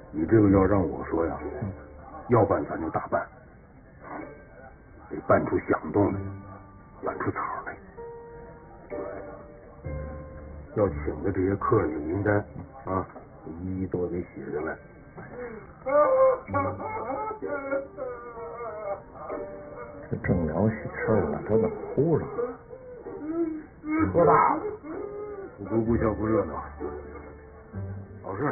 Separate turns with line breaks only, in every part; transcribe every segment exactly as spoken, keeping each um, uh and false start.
你这个要让我说呀，嗯、要办咱就大办，得办出响动来，办出草来。要请的这些客人的名单啊，一一都得写下来。
这正聊喜事呢，这怎么哭上了？
多大了？不哭不笑不热闹，好事。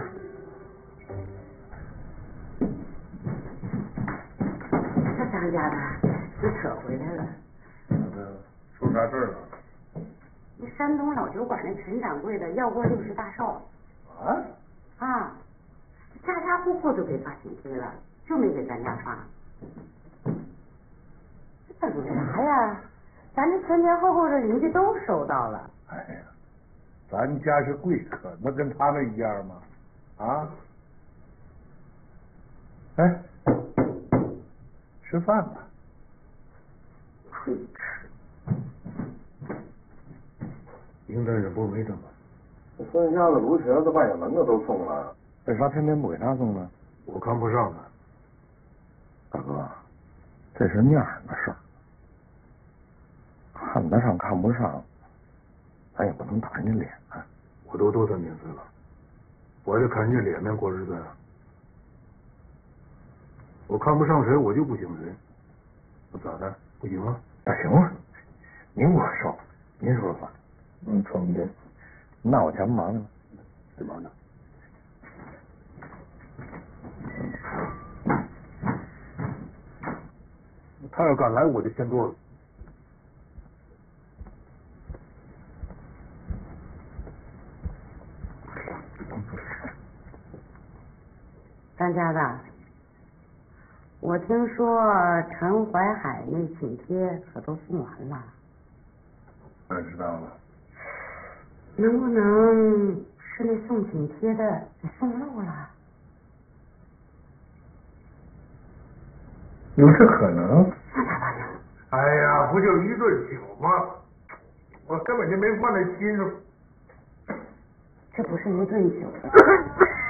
这张家的又扯回来了。
出啥事了？
那山东老酒馆那陈掌柜的要过六十大寿。
啊？
啊，家家户户都给发请帖了，就没给咱家发。这等啥呀？咱这前前后后的邻居都收到了。
哎呀，咱家是贵客，那跟他们一样吗？啊？哎，吃饭吧。
亏吃。
名单上不是没这么？
孙家的卢瘸子、半眼门子都送了，
为啥偏偏不给他送呢？
我看不上他。
大哥，这是面儿的事儿，看得上看不上，咱也不能打人家脸啊。
我都多大年岁了，我还得看人家脸面过日子呀。我看不上谁，我就不行谁。那咋的？不行啊？
那行啊，您过寿，您说了算。嗯，成的。那我前忙呢，
得忙着。他要敢来，我就先做了。
张家的，我听说陈淮海那请帖可都送完了。
我知道了。
能不能是那送请帖的给送漏了？
有这可能？
那咋办呢？
哎呀，不就一顿酒吗？我根本就没放在心上。
这不是一顿酒的。